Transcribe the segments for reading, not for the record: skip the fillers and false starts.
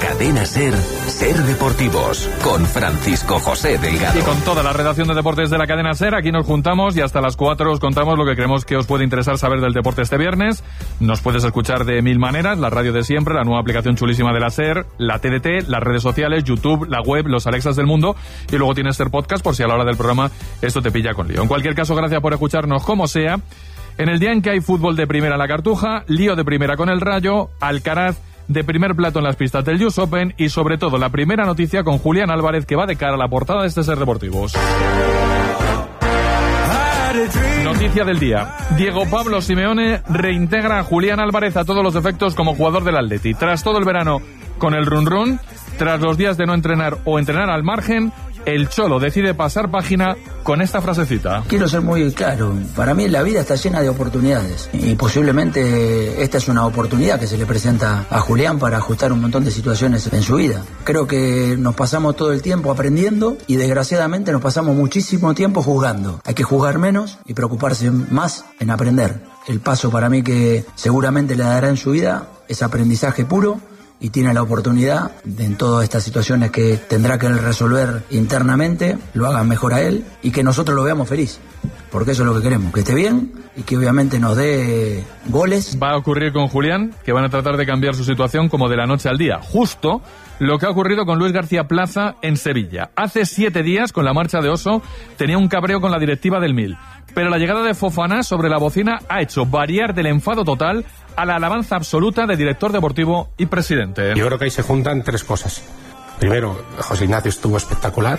Cadena SER, Ser Deportivos, con Francisco José Delgado. Y con toda la redacción de deportes de la Cadena SER, aquí nos juntamos y hasta las 4 os contamos lo que creemos que os puede interesar saber del deporte este viernes. Nos puedes escuchar de mil maneras, la radio de siempre, la nueva aplicación chulísima de la SER, la TDT, las redes sociales, YouTube, la web, los Alexas del mundo, y luego tienes SER Podcast por si a la hora del programa esto te pilla con lío. En cualquier caso, gracias por escucharnos como sea. En el día en que hay fútbol de primera en la Cartuja, lío de primera con el Rayo, Alcaraz de primer plato en las pistas del US Open y sobre todo la primera noticia con Julián Álvarez, que va de cara a la portada de este Ser Deportivos. Noticia del día. Diego Pablo Simeone reintegra a Julián Álvarez a todos los efectos como jugador del Atleti. Tras todo el verano con el run-run, tras los días de no entrenar o entrenar al margen, el Cholo decide pasar página con esta frasecita. Quiero ser muy claro, para mí la vida está llena de oportunidades y posiblemente esta es una oportunidad que se le presenta a Julián para ajustar un montón de situaciones en su vida. Creo que nos pasamos todo el tiempo aprendiendo y desgraciadamente nos pasamos muchísimo tiempo juzgando. Hay que juzgar menos y preocuparse más en aprender. El paso para mí que seguramente le dará en su vida es aprendizaje puro, y tiene la oportunidad de, en todas estas situaciones que tendrá que él resolver internamente, lo hagan mejor a él y que nosotros lo veamos feliz, porque eso es lo que queremos, que esté bien y que obviamente nos dé goles. Va a ocurrir con Julián, que van a tratar de cambiar su situación como de la noche al día, justo lo que ha ocurrido con Luis García Plaza en Sevilla. Hace 7 días, con la marcha de Oso, tenía un cabreo con la directiva del Mil, pero la llegada de Fofana sobre la bocina ha hecho variar del enfado total a la alabanza absoluta de director deportivo y presidente. Yo creo que ahí se juntan 3 cosas. Primero, José Ignacio estuvo espectacular,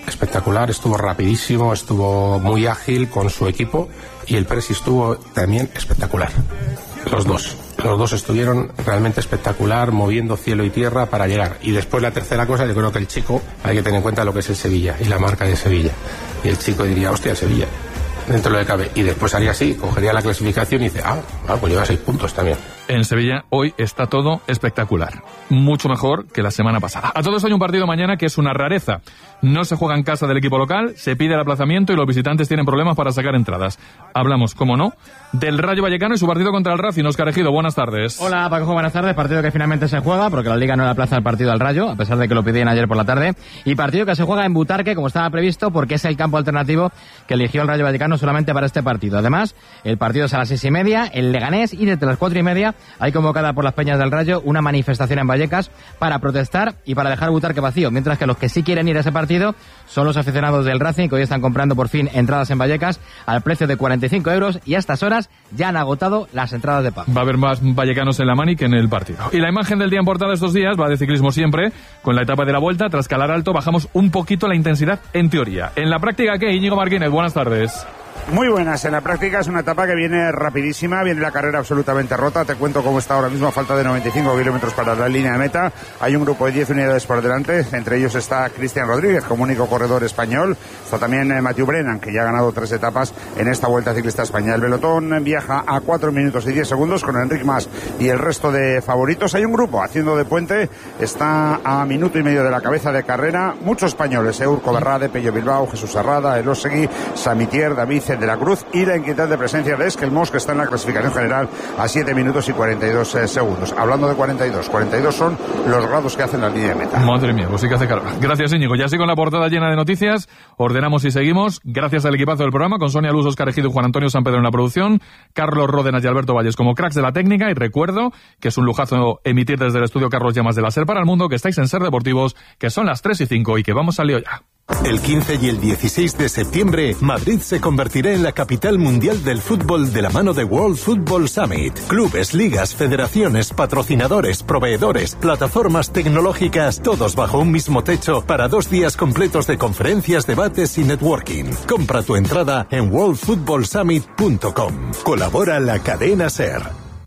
estuvo rapidísimo, estuvo muy ágil con su equipo y el presi estuvo también espectacular. Los dos estuvieron realmente espectacular, moviendo cielo y tierra para llegar. Y después la tercera cosa, yo creo que el chico, hay que tener en cuenta lo que es el Sevilla y la marca de Sevilla. Y el chico diría, hostia, Sevilla, dentro de lo que cabe. Y después haría así, cogería la clasificación y dice, pues lleva 6 puntos también. En Sevilla hoy está todo espectacular. Mucho mejor que la semana pasada. A todos hay un partido mañana que es una rareza. No se juega en casa del equipo local, se pide el aplazamiento y los visitantes tienen problemas para sacar entradas. Hablamos, como no, del Rayo Vallecano y su partido contra el Racing. Óscar Ejido, buenas tardes. Hola, Paco, buenas tardes. Partido que finalmente se juega porque la Liga no le aplaza el partido al Rayo, a pesar de que lo pidieron ayer por la tarde. Y partido que se juega en Butarque, como estaba previsto, porque es el campo alternativo que eligió el Rayo Vallecano solamente para este partido. Además, el partido es a las 6:30, el Leganés, y desde las 4:30 hay convocada por las Peñas del Rayo una manifestación en Vallecas para protestar y para dejar Butarque vacío, mientras que los que sí quieren ir a ese partido son los aficionados del Racing, que hoy están comprando por fin entradas en Vallecas al precio de 45 euros y a estas horas ya han agotado las entradas de pago. Va a haber más vallecanos en la mani que en el partido. Y la imagen del día en portada estos días va de ciclismo siempre, con la etapa de la Vuelta. Tras Calar Alto bajamos un poquito la intensidad en teoría. En la práctica, ¿qué? Íñigo Martínez, buenas tardes. Muy buenas, en la práctica es una etapa que viene rapidísima, viene la carrera absolutamente rota, te cuento cómo está ahora mismo a falta de 95 kilómetros para la línea de meta, hay un grupo de 10 unidades por delante, entre ellos está Cristian Rodríguez como único corredor español, está también Matthew Brennan, que ya ha ganado 3 etapas en esta Vuelta Ciclista España. El pelotón viaja a 4 minutos y 10 segundos con Enric Mas y el resto de favoritos. Hay un grupo haciendo de puente, está a minuto y medio de la cabeza de carrera, muchos españoles, Urco Berrade, Pello Bilbao, Jesús Serrada, Elosegui, Samitier, David de la Cruz y la inquietante presencia de Esquelmos, que está en la clasificación general a 7 minutos y 42 segundos. Hablando de 42 son los grados que hacen la línea de meta. Madre mía, pues sí que hace calor. Gracias, Íñigo. Ya así con la portada llena de noticias, ordenamos y seguimos. Gracias al equipazo del programa, con Sonia Luz, Óscar Ejido y Juan Antonio San Pedro en la producción, Carlos Ródenas y Alberto Valles como cracks de la técnica. Y recuerdo que es un lujazo emitir desde el estudio Carlos Llamas de la SER para el mundo, que estáis en SER Deportivos, que son las 3:05 y que vamos al lío ya. El 15 y el 16 de septiembre, Madrid se convertirá en la capital mundial del fútbol de la mano de World Football Summit. Clubes, ligas, federaciones, patrocinadores, proveedores, plataformas tecnológicas, todos bajo un mismo techo para 2 días completos de conferencias, debates y networking. Compra tu entrada en worldfootballsummit.com. Colabora la cadena SER.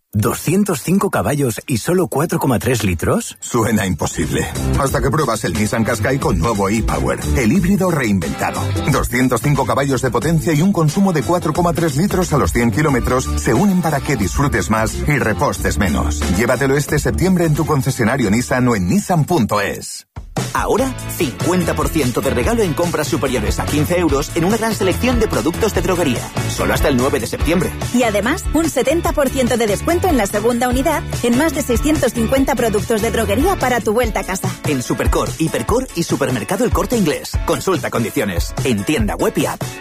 ¿205 caballos y solo 4,3 litros? Suena imposible. Hasta que pruebas el Nissan Qashqai con nuevo e-Power, el híbrido reinventado. 205 caballos de potencia y un consumo de 4,3 litros a los 100 kilómetros se unen para que disfrutes más y repostes menos. Llévatelo este septiembre en tu concesionario Nissan o en nissan.es. Ahora, 50% de regalo en compras superiores a 15 euros en una gran selección de productos de droguería. Solo hasta el 9 de septiembre. Y además, un 70% de descuento en la segunda unidad en más de 650 productos de droguería para tu vuelta a casa. En Supercor, Hipercor y Supermercado El Corte Inglés. Consulta condiciones. En tienda web y app.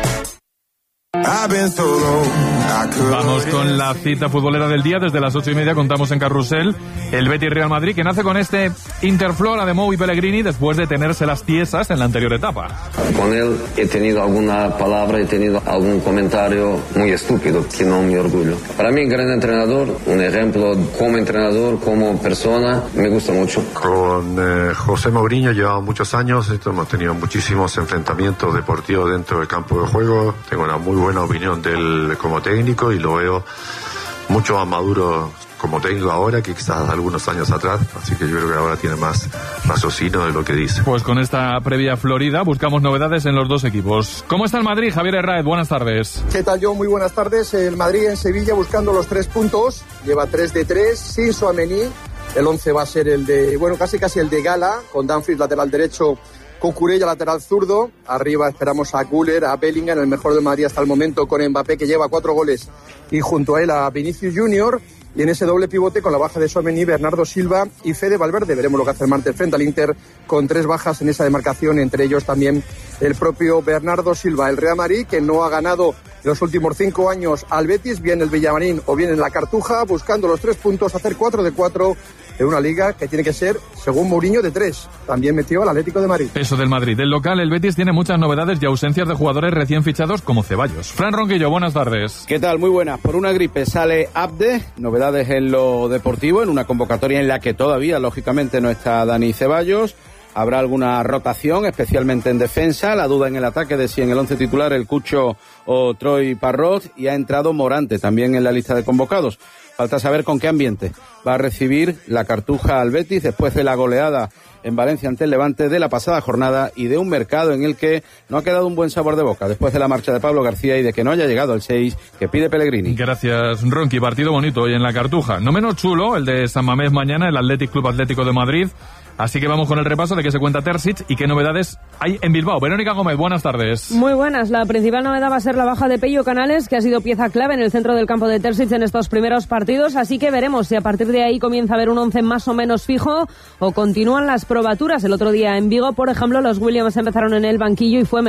Vamos con la cita futbolera del día. Desde las 8:30 contamos en Carrusel el Betis Real Madrid, que nace con este Interflora de Mou y Pellegrini después de tenerse las tiesas en la anterior etapa. Con él he tenido alguna palabra, he tenido algún comentario muy estúpido que no me orgullo. Para mí, gran entrenador, un ejemplo como entrenador, como persona, me gusta mucho. Con José Mourinho llevamos muchos años, hemos tenido muchísimos enfrentamientos deportivos dentro del campo de juego. Tengo una muy buena opinión de él como técnico y lo veo mucho más maduro como técnico ahora que quizás algunos años atrás, así que yo creo que ahora tiene más raciocinio de lo que dice. Pues con esta previa florida buscamos novedades en los dos equipos. ¿Cómo está el Madrid? Javier Herráez, buenas tardes. ¿Qué tal, John? Muy buenas tardes. El Madrid en Sevilla buscando los 3 puntos, lleva 3 de 3, sin Tchouaméni. El 11 va a ser el de, casi el de Gala, con Dumfries lateral derecho, Cucurella lateral zurdo. Arriba esperamos a Güler, a Bellingham, el mejor del Madrid hasta el momento, con Mbappé, que lleva 4 goles, y junto a él a Vinicius Junior. Y en ese doble pivote, con la baja de Tchouaméni, Bernardo Silva y Fede Valverde. Veremos lo que hace el martes frente al Inter, con 3 bajas en esa demarcación, entre ellos también el propio Bernardo Silva. El Real Madrid, que no ha ganado en los últimos 5 años al Betis, bien en el Villamarín o bien en la Cartuja, buscando los 3 puntos, hacer 4 de 4 en una liga que tiene que ser, según Mourinho, de 3. También metió al Atlético de Madrid. Eso del Madrid. Del local, el Betis tiene muchas novedades y ausencias de jugadores recién fichados como Ceballos. Fran Ronquillo, buenas tardes. ¿Qué tal? Muy buenas. Por una gripe sale Abde. Novedades en lo deportivo, en una convocatoria en la que todavía, lógicamente, no está Dani Ceballos. Habrá alguna rotación, especialmente en defensa. La duda en el ataque de si en el 11 titular el Cucho o Troy Parrot. Y ha entrado Morante también en la lista de convocados. Falta saber con qué ambiente va a recibir la Cartuja al Betis después de la goleada en Valencia ante el Levante de la pasada jornada y de un mercado en el que no ha quedado un buen sabor de boca después de la marcha de Pablo García y de que no haya llegado el 6 que pide Pellegrini. Gracias, Ronqui. Partido bonito hoy en la Cartuja. No menos chulo el de San Mamés mañana, el Athletic Club Atlético de Madrid. Así que vamos con el repaso de qué se cuenta Terzic y qué novedades hay en Bilbao. Verónica Gómez, buenas tardes. Muy buenas. La principal novedad va a ser la baja de Pello Canales, que ha sido pieza clave en el centro del campo de Terzic en estos primeros partidos. Así que veremos si a partir de ahí comienza a haber un 11 más o menos fijo o continúan las probaturas. El otro día en Vigo, por ejemplo, los Williams empezaron en el banquillo y fue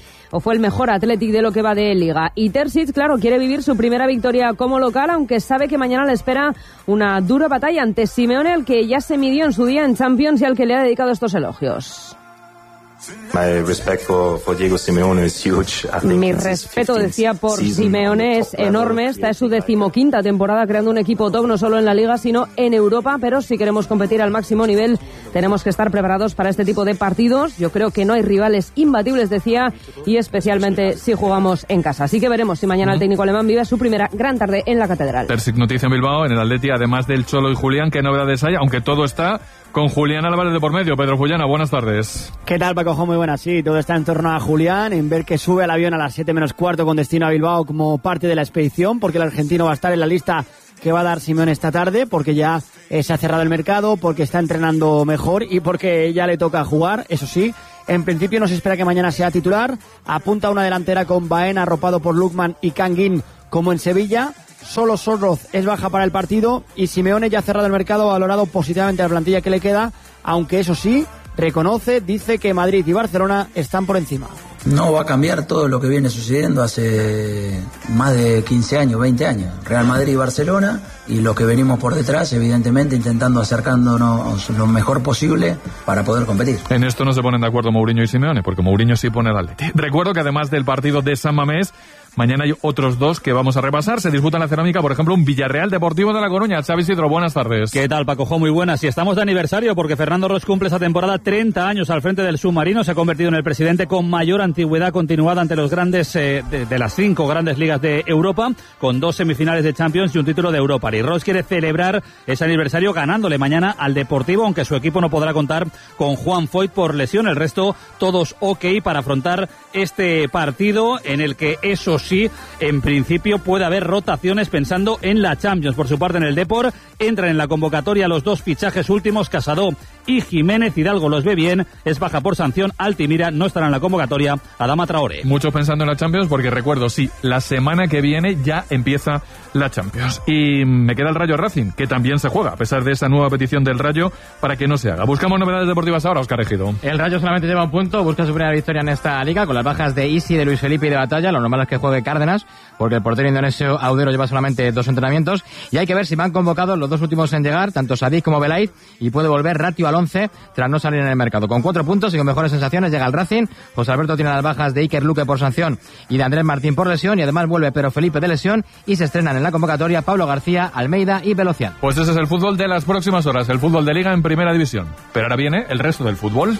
el mejor Athletic de lo que va de Liga. Y Terzic, claro, quiere vivir su primera victoria como local, aunque sabe que mañana le espera una dura batalla ante Simeone, al que ya se midió en su día en Champions y al que le ha dedicado estos elogios. Mi respeto, decía, por Simeone es enorme. Esta es su 15ª temporada creando un equipo top, no solo en la Liga, sino en Europa. Pero si queremos competir al máximo nivel, tenemos que estar preparados para este tipo de partidos. Yo creo que no hay rivales imbatibles, decía, y especialmente si jugamos en casa. Así que veremos si mañana el técnico alemán vive su primera gran tarde en la Catedral. Terzic, noticia en Bilbao, en el Atleti, además del Cholo y Julián, ¿qué novedades hay? Aunque todo está con Julián Álvarez de por medio. Pedro Fullana, buenas tardes. ¿Qué tal, Paco? Muy buenas, sí. Todo está en torno a Julián, en ver que sube al avión a las 7 menos cuarto con destino a Bilbao como parte de la expedición, porque el argentino va a estar en la lista que va a dar Simeone esta tarde, porque ya se ha cerrado el mercado, porque está entrenando mejor y porque ya le toca jugar. Eso sí, en principio no se espera que mañana sea titular. Apunta a una delantera con Baena arropado por Lukman y Kangin como en Sevilla. Solo Sorloz es baja para el partido y Simeone ya ha cerrado el mercado, ha valorado positivamente la plantilla que le queda, aunque eso sí, dice que Madrid y Barcelona están por encima. No va a cambiar todo lo que viene sucediendo hace más de 15 años, 20 años. Real Madrid y Barcelona, y lo que venimos por detrás, evidentemente intentando acercándonos lo mejor posible para poder competir. En esto no se ponen de acuerdo Mourinho y Simeone, porque Mourinho sí pone el Atleti. Recuerdo que además del partido de San Mamés, mañana hay otros dos que vamos a repasar. Se disputan la cerámica, por ejemplo, un Villarreal Deportivo de La Coruña. Xavi Isidro, buenas tardes. ¿Qué tal, Paco? Muy buenas. Y estamos de aniversario porque Fernando Ros cumple esa temporada 30 años al frente del submarino. Se ha convertido en el presidente con mayor antigüedad continuada ante los grandes de las 5 grandes ligas de Europa, con 2 semifinales de Champions y un título de Europa League. Ros quiere celebrar ese aniversario ganándole mañana al Deportivo, aunque su equipo no podrá contar con Juan Foyt por lesión. El resto, todos ok para afrontar este partido en el que, eso sí, en principio puede haber rotaciones pensando en la Champions. Por su parte, en el Depor entran en la convocatoria los 2 fichajes últimos, Casado y Jiménez. Hidalgo los ve bien, es baja por sanción. Altimira no estará en la convocatoria. Adama Traoré. Muchos pensando en la Champions porque recuerdo, sí, la semana que viene ya empieza la Champions. Y me queda el Rayo Racing, que también se juega, a pesar de esa nueva petición del Rayo para que no se haga. Buscamos novedades deportivas ahora, Óscar Ejido. El Rayo solamente lleva un punto, busca su primera victoria en esta liga, con las bajas de Isi, de Luis Felipe y de Batalla. Lo normal es que juegue Cárdenas, porque el portero indonesio Audero lleva solamente 2 entrenamientos. Y hay que ver si van convocados los 2 últimos en llegar, tanto Sadik como Belait, y puede volver Ratio al 11 tras no salir en el mercado. Con 4 puntos y con mejores sensaciones llega el Racing. José Alberto tiene las bajas de Iker Luque por sanción y de Andrés Martín por lesión, y además vuelve Pedro Felipe de lesión, y se estrenan en la convocatoria Pablo García, Almeida y Velocián. Pues ese es el fútbol de las próximas horas, el fútbol de Liga en Primera División. Pero ahora viene el resto del fútbol.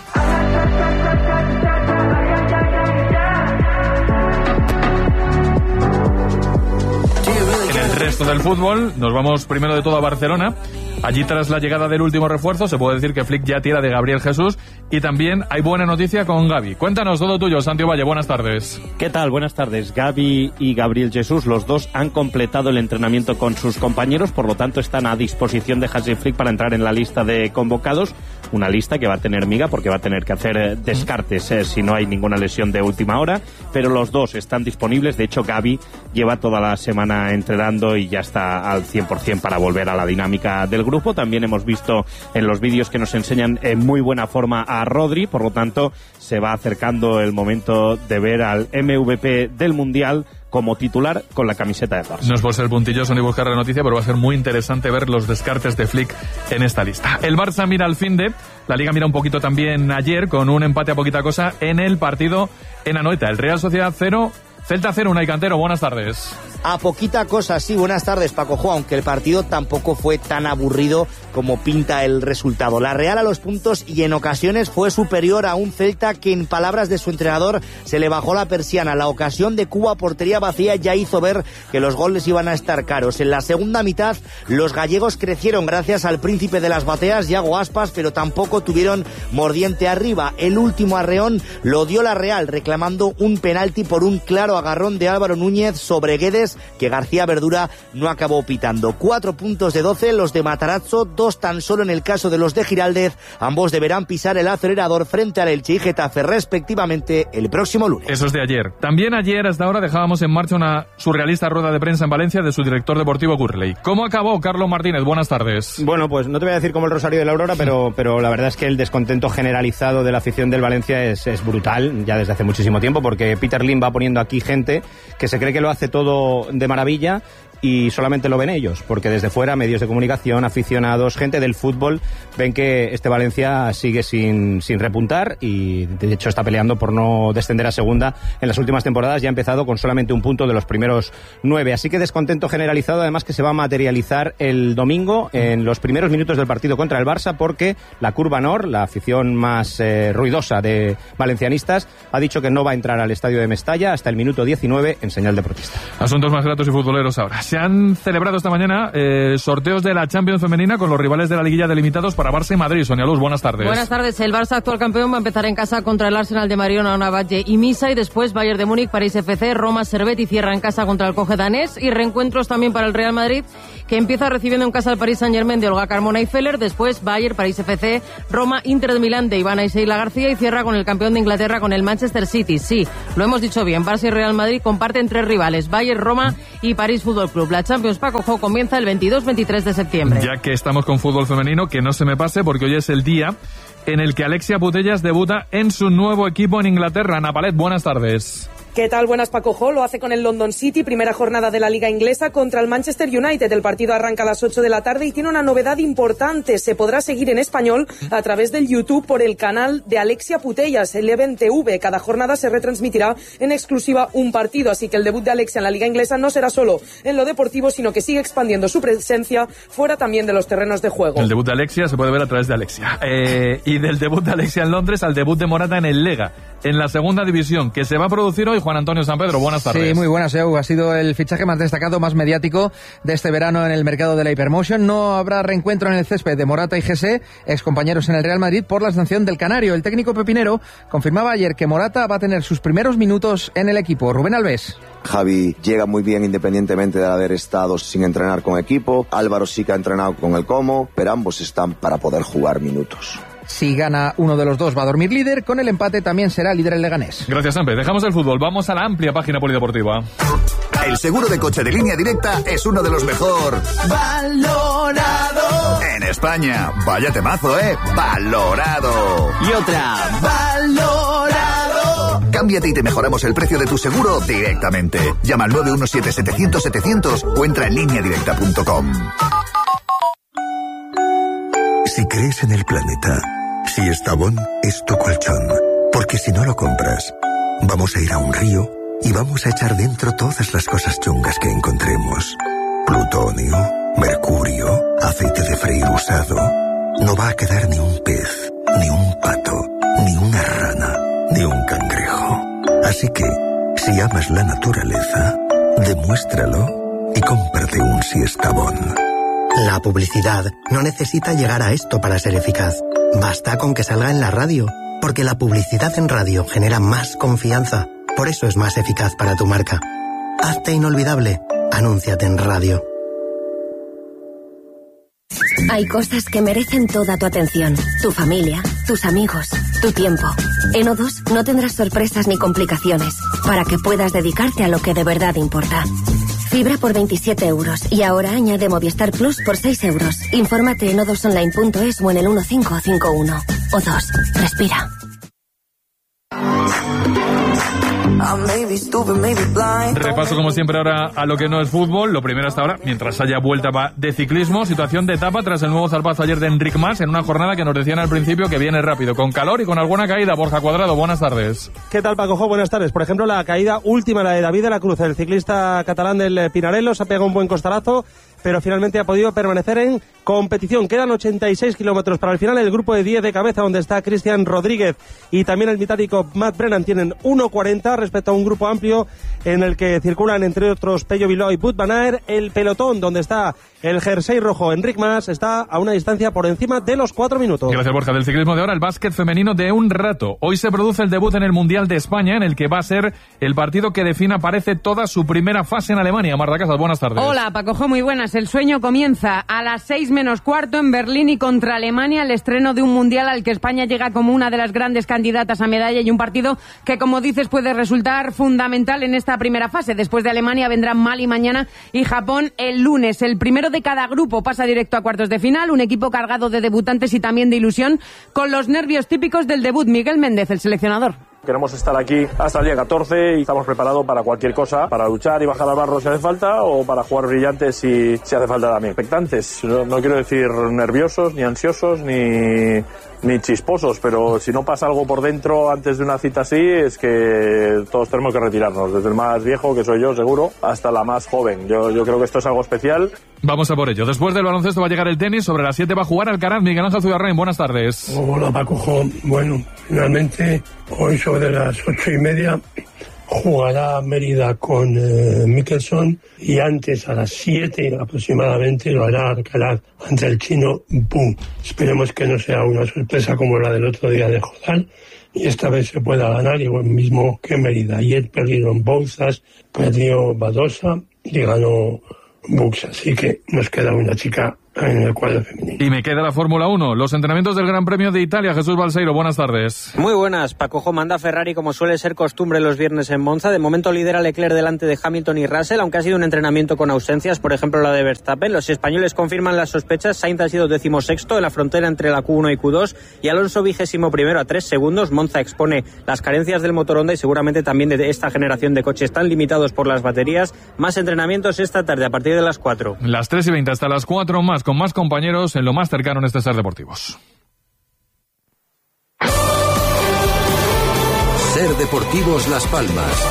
En el resto del fútbol nos vamos primero de todo a Barcelona. Allí, tras la llegada del último refuerzo, se puede decir que Flick ya tira de Gabriel Jesús, y también hay buena noticia con Gavi. Cuéntanos todo tuyo, Santi Valle, buenas tardes. ¿Qué tal? Buenas tardes. Gavi y Gabriel Jesús, los dos han completado el entrenamiento con sus compañeros, por lo tanto están a disposición de Hansi Flick para entrar en la lista de convocados, una lista que va a tener miga porque va a tener que hacer descartes si no hay ninguna lesión de última hora, pero los dos están disponibles. De hecho, Gavi lleva toda la semana entrenando y ya está al 100% para volver a la dinámica del grupo. También hemos visto en los vídeos que nos enseñan en muy buena forma a Rodri, por lo tanto se va acercando el momento de ver al MVP del Mundial como titular con la camiseta de Barça. No es por ser puntilloso ni buscar la noticia, pero va a ser muy interesante ver los descartes de Flick en esta lista. El Barça mira al finde, la Liga mira un poquito también ayer, con un empate a poquita cosa en el partido en Anoeta. El Real Sociedad 0, Celta 0, Unai Cantero, buenas tardes. A poquita cosa, sí, buenas tardes, Paco, aunque el partido tampoco fue tan aburrido como pinta el resultado. La Real a los puntos y en ocasiones fue superior a un Celta que, en palabras de su entrenador, se le bajó la persiana. La ocasión de Cuba, portería vacía, ya hizo ver que los goles iban a estar caros. En la segunda mitad, los gallegos crecieron gracias al príncipe de las bateas, Yago Aspas, pero tampoco tuvieron mordiente arriba. El último arreón lo dio la Real, reclamando un penalti por un claro agarrón de Álvaro Núñez sobre Guedes, que García Verdura no acabó pitando. 4 puntos de 12 los de Matarazzo, 2 tan solo en el caso de los de Giraldez. Ambos deberán pisar el acelerador frente al Elche y Getafe respectivamente el próximo lunes. Eso es de ayer. También ayer hasta ahora dejábamos en marcha una surrealista rueda de prensa en Valencia de su director deportivo Gurley. ¿Cómo acabó, Carlos Martínez? Buenas tardes. Bueno, pues no te voy a decir como el Rosario de la Aurora, pero la verdad es que el descontento generalizado de la afición del Valencia es brutal, ya desde hace muchísimo tiempo, porque Peter Lim va poniendo aquí gente que se cree que lo hace todo de maravilla y solamente lo ven ellos, porque desde fuera medios de comunicación, aficionados, gente del fútbol ven que este Valencia sigue sin repuntar y de hecho está peleando por no descender a segunda en las últimas temporadas. Ya ha empezado con solamente un punto de los primeros 9, así que descontento generalizado, además que se va a materializar el domingo en los primeros minutos del partido contra el Barça, porque la Curva Nord, la afición más ruidosa de valencianistas, ha dicho que no va a entrar al estadio de Mestalla hasta el minuto 19 en señal de protesta. Asuntos más gratos y futboleros ahora. Se han celebrado esta mañana sorteos de la Champions femenina con los rivales de la liguilla delimitados para Barça y Madrid. Sonia Luz, buenas tardes. Buenas tardes. El Barça, actual campeón, va a empezar en casa contra el Arsenal de Mariona, Navalle y Misa, y después Bayern de Múnich, París FC, Roma, Servet, y cierra en casa contra el Coge danés. Y reencuentros también para el Real Madrid, que empieza recibiendo en casa al Paris Saint-Germain de Olga Carmona y Feller, después Bayern, París FC, Roma, Inter de Milán de Ivana y Sheila García, y cierra con el campeón de Inglaterra, con el Manchester City. Sí, lo hemos dicho bien, Barça y Real Madrid comparten 3 rivales, Bayern, Roma y París Fútbol Club. La Champions, Paco, comienza el 22-23 de septiembre. Ya que estamos con fútbol femenino, que no se me pase, porque hoy es el día en el que Alexia Putellas debuta en su nuevo equipo en Inglaterra. Ana Palet, buenas tardes. ¿Qué tal? Buenas, Paco. Lo hace con el London City, primera jornada de la Liga Inglesa contra el Manchester United. El partido arranca a las 8 de la tarde y tiene una novedad importante. Se podrá seguir en español a través del YouTube por el canal de Alexia Putellas, Eleven TV. Cada jornada se retransmitirá en exclusiva un partido, así que el debut de Alexia en la Liga Inglesa no será solo en lo deportivo, sino que sigue expandiendo su presencia fuera también de los terrenos de juego. El debut de Alexia se puede ver a través de Alexia. Y del debut de Alexia en Londres al debut de Morata en el Lega, en la segunda división, que se va a producir hoy. Juan Antonio San Pedro, buenas tardes. Sí, muy buenas, Edu. Ha sido el fichaje más destacado, más mediático de este verano en el mercado de la Hypermotion. No habrá reencuentro en el césped de Morata y Jesse, excompañeros en el Real Madrid, por la sanción del Canario. El técnico pepinero confirmaba ayer que Morata va a tener sus primeros minutos en el equipo. Rubén Alves. Javi llega muy bien independientemente de haber estado sin entrenar con equipo. Álvaro sí que ha entrenado con el Como, pero ambos están para poder jugar minutos. Si gana uno de los dos va a dormir líder, con el empate también será líder el Leganés. Gracias, Sampe. Dejamos el fútbol, vamos a la amplia página polideportiva. El seguro de coche de Línea Directa es uno de los mejor valorado en España. Vaya temazo, valorado. Y otra, valorado. Cámbiate y te mejoramos el precio de tu seguro directamente. Llama al 917-700-700 o entra en lineadirecta.com. Si crees en el planeta, si Estavón es tu colchón, porque si no lo compras, vamos a ir a un río y vamos a echar dentro todas las cosas chungas que encontremos. Plutonio, mercurio, aceite de freír usado. No va a quedar ni un pez, ni un pato, ni una rana, ni un cangrejo. Así que, si amas la naturaleza, demuéstralo y cómprate un Siestabón. La publicidad no necesita llegar a esto para ser eficaz. Basta con que salga en la radio, porque la publicidad en radio genera más confianza. Por eso es más eficaz para tu marca. Hazte inolvidable. Anúnciate en radio. Hay cosas que merecen toda tu atención. Tu familia, tus amigos, tu tiempo. En O2 no tendrás sorpresas ni complicaciones, para que puedas dedicarte a lo que de verdad importa. Fibra por 27 euros y ahora añade Movistar Plus por 6 euros. Infórmate en o2online.es o en el 1551. O2, respira. Repaso como siempre ahora a lo que no es fútbol. Lo primero hasta ahora, mientras haya vuelta de ciclismo, situación de etapa tras el nuevo zarpazo ayer de Enric Mas en una jornada que nos decían al principio que viene rápido, con calor y con alguna caída. Borja Cuadrado, buenas tardes. ¿Qué tal, Paco? Buenas tardes. Por ejemplo, la caída última, la de David de la Cruz, el ciclista catalán del Pinarello, se ha pegado un buen costalazo, pero finalmente ha podido permanecer en competición. Quedan 86 kilómetros para el final. El grupo de 10 de cabeza, donde está Cristian Rodríguez y también el británico Matt Brennan, tienen 1.40 respecto a un grupo amplio en el que circulan, entre otros, Pello Bilbao y Wout van Aert. El pelotón, donde está el jersey rojo Enric Mas, está a una distancia por encima de los 4 minutos. Gracias, Borja. Del ciclismo de ahora, el básquet femenino de un rato. Hoy se produce el debut en el Mundial de España, en el que va a ser el partido que defina, parece, toda su primera fase en Alemania. Marta Casas, buenas tardes. Hola, Paco, muy buenas. El sueño comienza a las 6 menos cuarto en Berlín y contra Alemania, el estreno de un Mundial al que España llega como una de las grandes candidatas a medalla y un partido que, como dices, puede resultar fundamental en esta primera fase. Después de Alemania vendrán Mali mañana y Japón el lunes. El primero de cada grupo pasa directo a cuartos de final, un equipo cargado de debutantes y también de ilusión, con los nervios típicos del debut. Miguel Méndez, el seleccionador. Queremos estar aquí hasta el día 14 y estamos preparados para cualquier cosa, para luchar y bajar al barro si hace falta o para jugar brillantes si hace falta también. Expectantes, no quiero decir nerviosos, ni ansiosos, ni chisposos, pero si no pasa algo por dentro antes de una cita así, es que todos tenemos que retirarnos, desde el más viejo, que soy yo seguro, hasta la más joven. Yo creo que esto es algo especial. Vamos a por ello. Después del baloncesto va a llegar el tenis. Sobre las 7 va a jugar Alcaraz. Miguel Ángel Zubiarrain, buenas tardes. Hola, Paco. Bueno, finalmente hoy sobre las 8:30 jugará Mérida con Mickelson, y antes a las 7 aproximadamente lo hará Alcaraz ante el chino Bu. Esperemos que no sea una sorpresa como la del otro día de Jodal y esta vez se pueda ganar igual mismo que Mérida. Ayer perdieron Bouzas, perdió Badosa y ganó Bux, así que nos queda una chica en el cuadro femenino. Y me queda la Fórmula 1, los entrenamientos del Gran Premio de Italia. Jesús Balseiro, buenas tardes. Muy buenas. Paco, manda Ferrari como suele ser costumbre los viernes en Monza. De momento lidera Leclerc delante de Hamilton y Russell, aunque ha sido un entrenamiento con ausencias, por ejemplo la de Verstappen. Los españoles confirman las sospechas. Sainz ha sido 16º en la frontera entre la Q1 y Q2 y Alonso 21º a 3 segundos. Monza expone las carencias del motor Honda y seguramente también de esta generación de coches tan limitados por las baterías. Más entrenamientos esta tarde a partir de las 4. Las 3:20 hasta las 4 más, con más compañeros en lo más cercano en este Ser Deportivos. Ser Deportivos Las Palmas.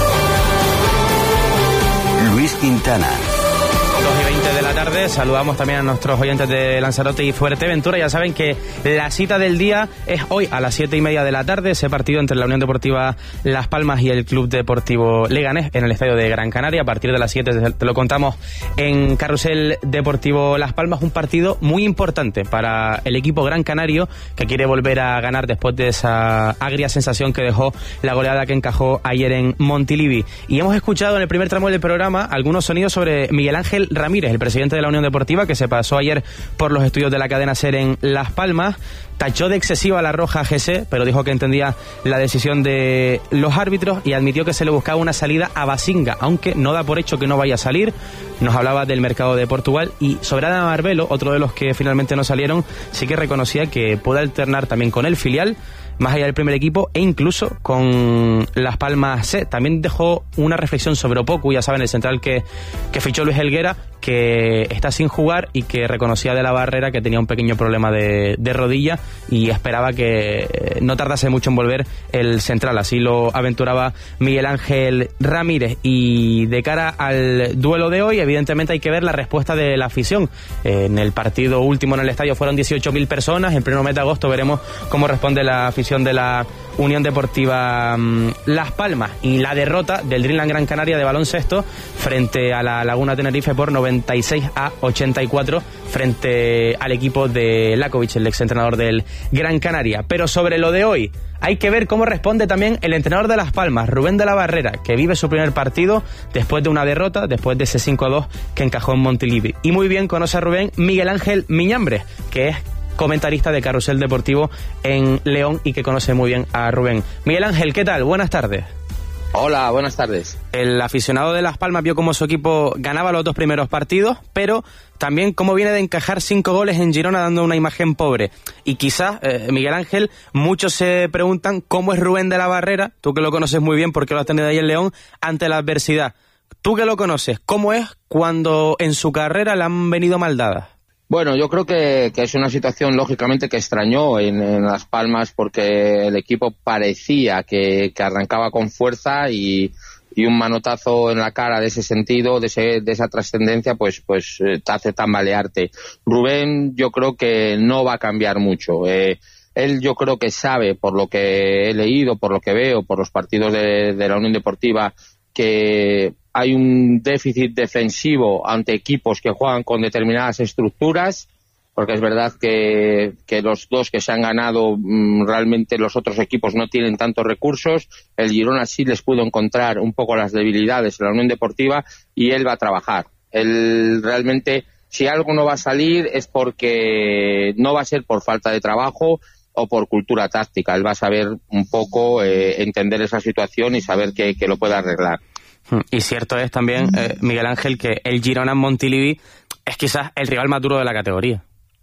Luis Quintana. 2:20 de la tarde, saludamos también a nuestros oyentes de Lanzarote y Fuerteventura. Ya saben que la cita del día es hoy a las 7:30 de la tarde, ese partido entre la Unión Deportiva Las Palmas y el Club Deportivo Leganés en el estadio de Gran Canaria. A partir de las 7 te lo contamos en Carrusel Deportivo Las Palmas, un partido muy importante para el equipo gran canario que quiere volver a ganar después de esa agria sensación que dejó la goleada que encajó ayer en Montilivi. Y hemos escuchado en el primer tramo del programa algunos sonidos sobre Miguel Ángel Ángel Ramírez, el presidente de la Unión Deportiva, que se pasó ayer por los estudios de la cadena SER en Las Palmas. Tachó de excesiva la roja a GC, pero dijo que entendía la decisión de los árbitros y admitió que se le buscaba una salida a Basinga, aunque no da por hecho que no vaya a salir. Nos hablaba del mercado de Portugal y sobre Adama Barbelo, otro de los que finalmente no salieron, sí que reconocía que puede alternar también con el filial, más allá del primer equipo e incluso con Las Palmas C. También dejó una reflexión sobre Opoku, ya saben, el central que fichó Luis Helguera, que está sin jugar y que reconocía de la Barrera que tenía un pequeño problema de rodilla y esperaba que no tardase mucho en volver el central. Así lo aventuraba Miguel Ángel Ramírez. Y de cara al duelo de hoy, evidentemente hay que ver la respuesta de la afición. En el partido último en el estadio fueron 18.000 personas. En pleno mes de agosto veremos cómo responde la afición de la Unión Deportiva Las Palmas. Y la derrota del Dreamland Gran Canaria de baloncesto frente a la Laguna Tenerife por 96-84 frente al equipo de Lakovic, el exentrenador del Gran Canaria. Pero sobre lo de hoy, hay que ver cómo responde también el entrenador de Las Palmas, Rubén de la Barrera, que vive su primer partido después de una derrota, después de ese 5-2 que encajó en Montilivi. Y muy bien conoce a Rubén Miguel Ángel Miñambres, que es comentarista de Carrusel Deportivo en León y que conoce muy bien a Rubén. Miguel Ángel, ¿qué tal? Buenas tardes. Hola, buenas tardes. El aficionado de Las Palmas vio cómo su equipo ganaba los 2 primeros partidos, pero también cómo viene de encajar 5 goles en Girona dando una imagen pobre. Y quizás, Miguel Ángel, muchos se preguntan cómo es Rubén de la Barrera, tú que lo conoces muy bien porque lo has tenido ahí en León, ante la adversidad. Tú que lo conoces, ¿cómo es cuando en su carrera le han venido mal dadas? Bueno, yo creo que es una situación lógicamente que extrañó en Las Palmas porque el equipo parecía que arrancaba con fuerza y un manotazo en la cara de ese sentido, de esa trascendencia, pues te hace tambalearte. Rubén yo creo que no va a cambiar mucho. Él yo creo que sabe, por lo que he leído, por lo que veo, por los partidos de la Unión Deportiva, que hay un déficit defensivo ante equipos que juegan con determinadas estructuras, porque es verdad que los 2 que se han ganado, realmente los otros equipos no tienen tantos recursos. El Girona sí les pudo encontrar un poco las debilidades en la Unión Deportiva y él va a trabajar. Él realmente, si algo no va a salir es porque no va a ser por falta de trabajo o por cultura táctica. Él va a saber un poco entender esa situación y saber que lo puede arreglar. Y cierto es también, Miguel Ángel, que el Girona en Montilivi es quizás el rival más duro de la categoría.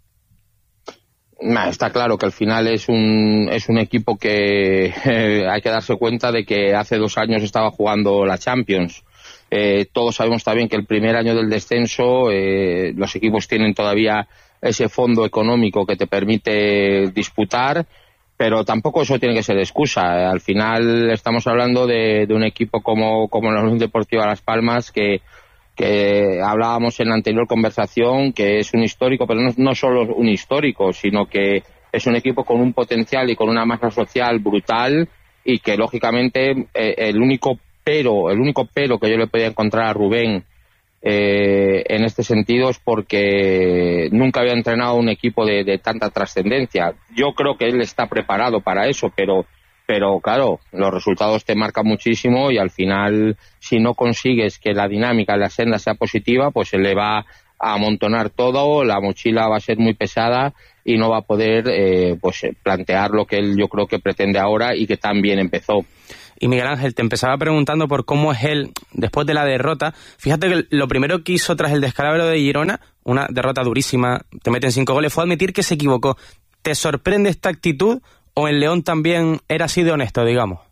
Está claro que al final es un equipo que hay que darse cuenta de que hace 2 años estaba jugando la Champions. Todos sabemos también que el primer año del descenso los equipos tienen todavía ese fondo económico que te permite disputar, pero tampoco eso tiene que ser excusa. Al final estamos hablando de un equipo como la Unión Deportiva Las Palmas que hablábamos en la anterior conversación, que es un histórico, pero no solo un histórico, sino que es un equipo con un potencial y con una masa social brutal y que lógicamente el único pero que yo le podía encontrar a Rubén en este sentido es porque nunca había entrenado un equipo de tanta trascendencia. Yo creo que él está preparado para eso, pero claro, los resultados te marcan muchísimo y al final, si no consigues que la dinámica, la senda sea positiva, pues se le va a amontonar todo, la mochila va a ser muy pesada y no va a poder plantear lo que él yo creo que pretende ahora y que tan bien empezó. Y Miguel Ángel, te empezaba preguntando por cómo es él después de la derrota. Fíjate que lo primero que hizo tras el descalabro de Girona, una derrota durísima, te meten 5 goles, fue admitir que se equivocó. ¿Te sorprende esta actitud o en León también era así de honesto, digamos?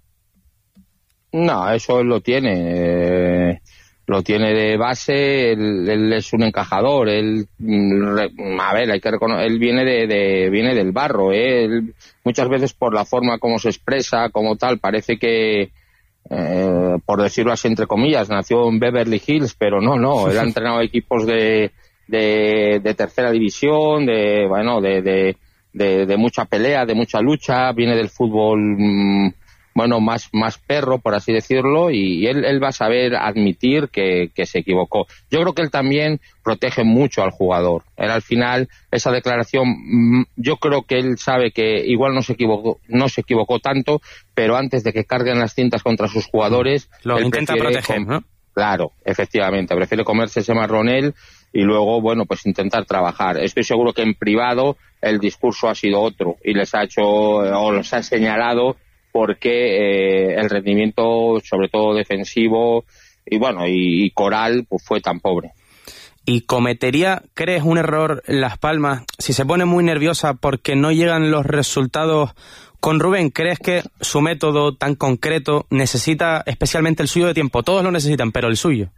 No, eso él lo tiene. Lo tiene de base, él es un encajador, hay que reconocer, él viene del barro, él muchas veces por la forma como se expresa, como tal, parece que, por decirlo así entre comillas, nació en Beverly Hills, pero no, él ha entrenado equipos de tercera división, de mucha pelea, de mucha lucha, viene del fútbol más perro, por así decirlo, y él va a saber admitir que se equivocó. Yo creo que él también protege mucho al jugador. Él al final, esa declaración, yo creo que él sabe que igual no se equivocó tanto, pero antes de que carguen las cintas contra sus jugadores, lo intenta proteger, ¿no? Claro, efectivamente, prefiere comerse ese marrón él y luego, bueno, pues intentar trabajar. Estoy seguro que en privado el discurso ha sido otro y les ha hecho o los ha señalado porque el rendimiento, sobre todo defensivo y bueno, y Coral, pues fue tan pobre. ¿Y cometería, crees, un error Las Palmas si se pone muy nerviosa porque no llegan los resultados con Rubén? ¿Crees que su método tan concreto necesita especialmente el suyo de tiempo? Todos lo necesitan, pero el suyo.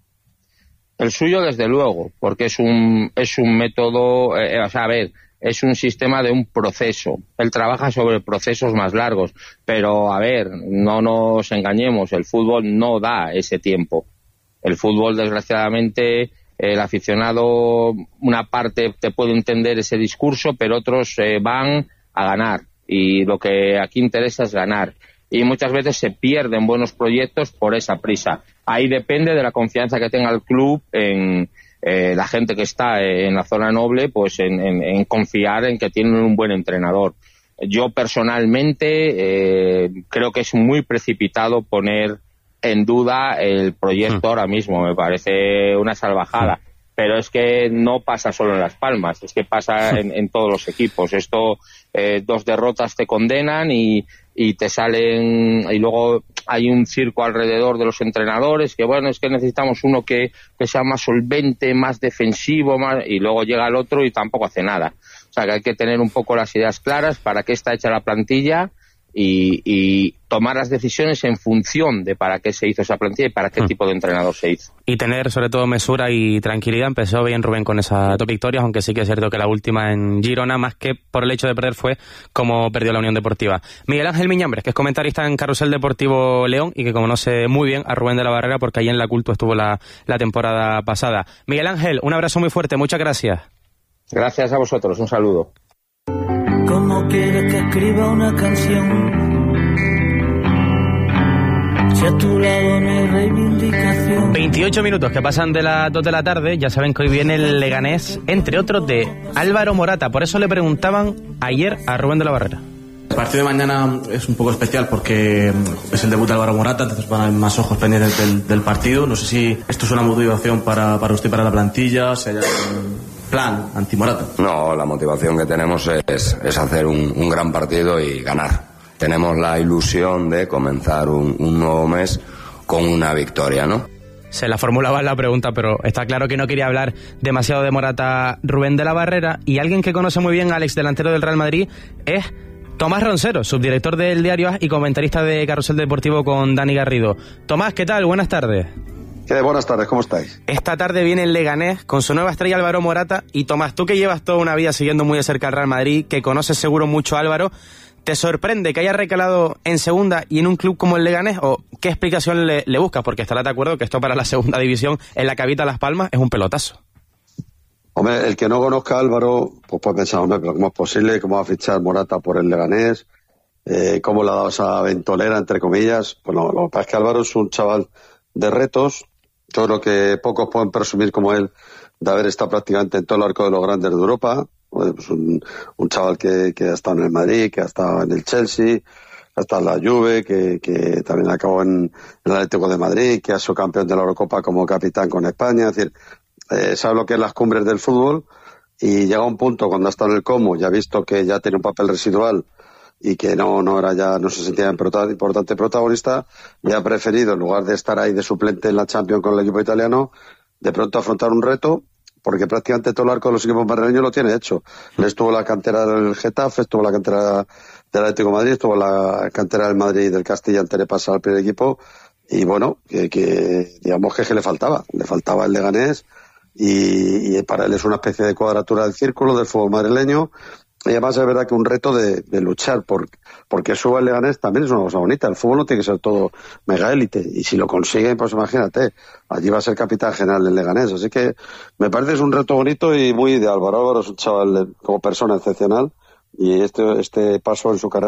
El suyo, desde luego, porque es un método, es un sistema de un proceso. Él trabaja sobre procesos más largos, pero, a ver, no nos engañemos, el fútbol no da ese tiempo. El fútbol, desgraciadamente, el aficionado, una parte te puede entender ese discurso, pero otros van a ganar. Y lo que aquí interesa es ganar. Y muchas veces se pierden buenos proyectos por esa prisa. Ahí depende de la confianza que tenga el club en la gente que está en la zona noble, pues en confiar en que tienen un buen entrenador. Yo personalmente creo que es muy precipitado poner en duda el proyecto ahora mismo. Me parece una salvajada. Pero es que no pasa solo en Las Palmas, es que pasa en todos los equipos. Esto, 2 derrotas te condenan y te salen, y luego hay un circo alrededor de los entrenadores, que bueno, es que necesitamos uno que sea más solvente, más defensivo, y luego llega el otro y tampoco hace nada. O sea que hay que tener un poco las ideas claras para qué está hecha la plantilla y tomar las decisiones en función de para qué se hizo esa plantilla y para qué tipo de entrenador se hizo. Y tener sobre todo mesura y tranquilidad. Empezó bien Rubén con esas 2 victorias, aunque sí que es cierto que la última en Girona, más que por el hecho de perder, fue como perdió la Unión Deportiva. Miguel Ángel Miñambres, que es comentarista en Carrusel Deportivo León y que conoce muy bien a Rubén de la Barrera porque ahí en la Culto estuvo la temporada pasada. Miguel Ángel, un abrazo muy fuerte, muchas gracias. Gracias a vosotros, un saludo. ¿Cómo quieres que escriba una canción? Si a tu lado no hay reivindicación. 28 minutos que pasan de las 2 de la tarde. Ya saben que hoy viene el Leganés, entre otros, de Álvaro Morata. Por eso le preguntaban ayer a Rubén de la Barrera. El partido de mañana es un poco especial porque es el debut de Álvaro Morata, entonces van a haber más ojos pendientes del partido. No sé si esto es una motivación para usted y para la plantilla, si hay un plan anti-Morata. No, la motivación que tenemos es hacer un gran partido y ganar. Tenemos la ilusión de comenzar un nuevo mes con una victoria, ¿no? Se la formulaba la pregunta, pero está claro que no quería hablar demasiado de Morata Rubén de la Barrera. Y alguien que conoce muy bien al ex delantero del Real Madrid es Tomás Roncero, subdirector del diario AS y comentarista de Carrusel Deportivo con Dani Garrido. Tomás, ¿qué tal? Buenas tardes. Buenas tardes, ¿cómo estáis? Esta tarde viene el Leganés con su nueva estrella Álvaro Morata. Y Tomás, tú que llevas toda una vida siguiendo muy de cerca al Real Madrid, que conoces seguro mucho a Álvaro, ¿te sorprende que haya recalado en segunda y en un club como el Leganés? ¿O qué explicación le buscas? Porque estarás de acuerdo que esto para la segunda división en la que habita Las Palmas es un pelotazo. Hombre, el que no conozca a Álvaro, pues puede pensar, hombre, pero ¿cómo es posible? ¿Cómo va a fichar Morata por el Leganés? ¿Cómo le ha dado esa ventolera, entre comillas? Bueno, lo que pasa es que Álvaro es un chaval de retos. Yo creo que pocos pueden presumir como él de haber estado prácticamente en todo el arco de los grandes de Europa. Pues un chaval que ha estado en el Madrid, que ha estado en el Chelsea, que ha estado en la Juve, que también acabó en el Atlético de Madrid, que ha sido campeón de la Eurocopa como capitán con España. Es decir, sabe lo que es las cumbres del fútbol y llega a un punto cuando ha estado en el Como y ha visto que ya tiene un papel residual y que no se sentía importante protagonista, y ha preferido, en lugar de estar ahí de suplente en la Champions con el equipo italiano, de pronto afrontar un reto, porque prácticamente todo el arco de los equipos madrileños lo tiene hecho. Estuvo la cantera del Getafe, estuvo la cantera del Atlético de Madrid, estuvo la cantera del Madrid y del Castilla antes de pasar al primer equipo, y bueno, que digamos que le faltaba el Leganés, y para él es una especie de cuadratura del círculo del fútbol madrileño. Y además es verdad que un reto de luchar porque suba el Leganés también es una cosa bonita. El fútbol no tiene que ser todo mega élite, y si lo consiguen, pues imagínate, allí va a ser capitán general del Leganés. Así que me parece que es un reto bonito y muy de Álvaro. Álvaro es un chaval como persona excepcional, y este paso en su carrera